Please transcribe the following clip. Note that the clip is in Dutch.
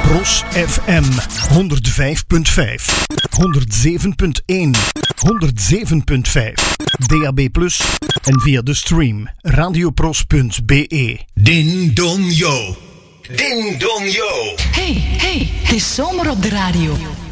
Pros FM 105.5, 107.1, 107.5, DAB+ en via de stream radiopros.be. Ding dong yo. Ding dong yo. Hey, het is zomer op de radio.